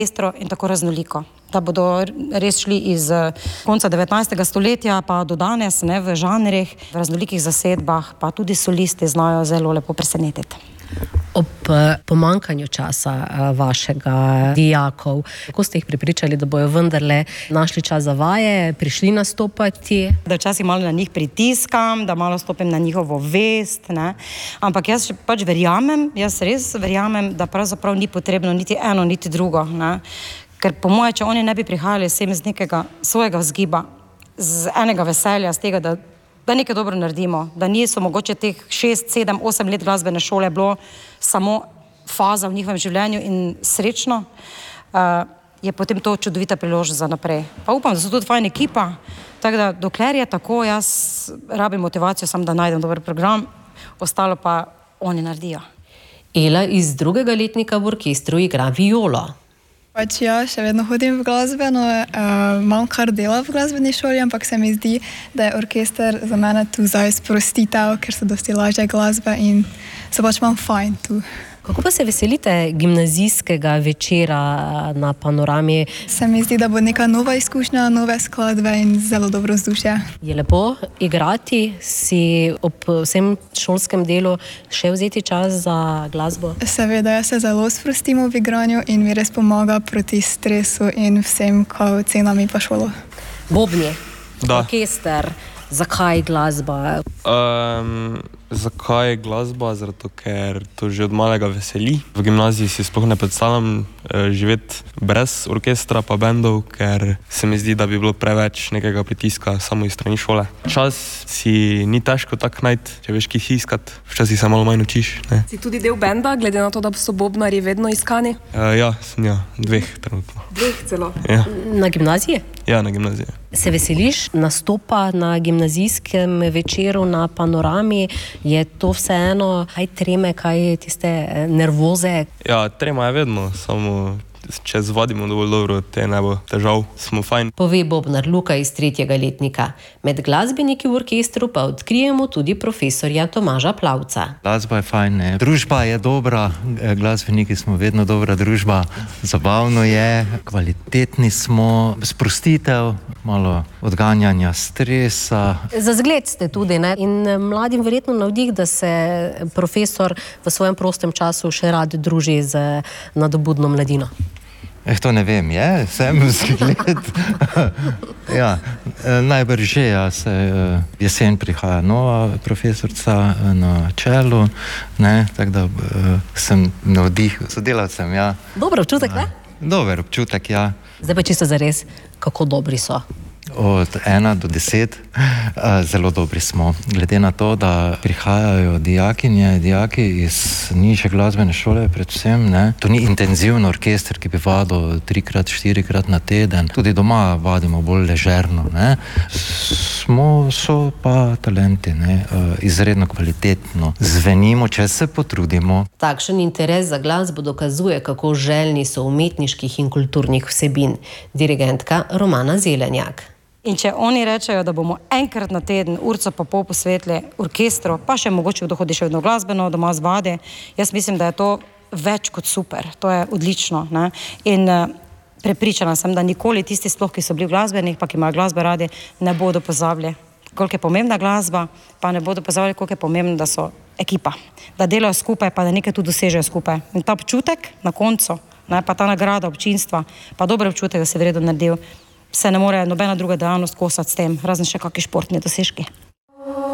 pestro in tako raznoliko. Da bodo res šli iz konca 19. stoletja pa do danes, ne, v žanrih, v raznolikih zasedbah, pa tudi solisti znajo zelo lepo presenetiti. Ob pomanjkanju časa vašega dijakov, kako ste jih prepričali, da bojo vendarle našli čas za vaje, prišli nastopati? Da včasih malo na njih pritiskam, da malo stopim na njihovo vest, ne. Ampak jaz pač verjamem, jaz res verjamem, da pravzaprav ni potrebno niti eno, niti drugo, ne. Ker po moje, če oni ne bi prihajali sem iz nekega svojega vzgiba, z enega veselja, z tega, da nekaj dobro naredimo, da niso mogoče teh 6, 7, 8 let glasbene šole bilo samo faza v njihovem življenju in srečno, je potem to čudovita priložnost za naprej. Pa upam, da so tudi fajn ekipa, tako da dokler je tako, jaz rabim motivacijo samo, da najdem dober program, ostalo pa oni naredijo. Ela iz 2. letnika v orkestru igra violo. Pač ja, še vedno hodim v glasbeno, imam kar dela v glasbeni šoli, ampak se mi zdi, da je orkester za mene tu za sprostitev, ker so dosti lažje glasbe in se pač imam fajn tu. Kako pa se veselite gimnazijskega večera na Panorami? Se mi zdi, da bo neka nova izkušnja, nove skladbe in zelo dobro vzdušje. Je lepo igrati, si ob vsem šolskem delu še vzeti čas za glasbo? Seveda, jaz se zelo sprostim v igranju in mi res pomaga proti stresu in vsem kao cenami pa šolo. Bobni, orkester, zakaj glasba? Zakaj glasba? Zato, ker to že od malega veseli. V gimnaziji si sploh ne predstavljam živeti brez orkestra pa bendov, ker se mi zdi, da bi bilo preveč nekega pritiska samo iz strani šole. Čas si ni težko tako najti, če veš, ki si iskat. Včasih se malo manj učiš, ne. Si tudi del benda, glede na to, da so bobnarji vedno iskani? Ja, sem 2 trenutno. 2 celo? Ja. Na gimnaziji? Ja, na gimnaziji. Se veseliš nastopa na gimnazijskem večeru na Panorami? Je to vseeno, kaj treme, kaj tiste nervoze? Ja, trema je vedno, samo če zvadimo dovolj dobro, te ne bo težav, smo fajn. Pove bobnar Luka iz 3. letnika. Med glasbeniki v orkestru pa odkrijemo tudi profesorja Tomaža Plavca. Glasba je fajn, ne. Družba je dobra, glasbeniki smo vedno dobra družba, zabavno je, kvalitetni smo, sprostitev, malo odganjanja stresa. Za zgled ste tudi, ne? In mladim verjetno navdih, da se profesor v svojem prostem času še rad druži z nadobudno mladino. To ne vem, je? Sem zgled. Ja, najbrž že, ja, se jesen prihaja nova profesorca na čelu, ne, tako da sem navdih sodelavcem, ja. Dober občutek, ne? Dober občutek, ja. Zdaj pa čisto zares, kako dobri so? Od 1 do 10 zelo dobri smo. Glede na to, da prihajajo dijaki iz nižje glasbene šole predvsem, ne. To ni intenziven orkester, ki bi vadil 3-krat, 4-krat na teden. Tudi doma vadimo bolj ležerno, ne. So pa talenti, ne. Izredno kvalitetno zvenimo, če se potrudimo. Takšen interes za glasbo dokazuje, kako željni so umetniških in kulturnih vsebin. Dirigentka Romana Zelenjak. In če oni rečejo, da bomo enkrat na teden, urco pa pol posvetili orkestru, pa še mogoče kdo hodi še vedno glasbeno, doma zvadi, jaz mislim, da je to več kot super. To je odlično, ne. In prepričana sem, da nikoli tisti sploh, ki so bili glasbenih, pa ki imajo glasbe radi, ne bodo pozabili, koliko je pomembna glasba, pa ne bodo pozabili, koliko je pomembno, da so ekipa. Da delajo skupaj, pa da nekaj tudi dosežejo skupaj. In ta občutek na koncu, ne, pa ta nagrada občinstva, pa dober občutek, da si v redu naredil, se ne more nobena druga dejavnost kosati s tem, razen še kakšni športni dosežki.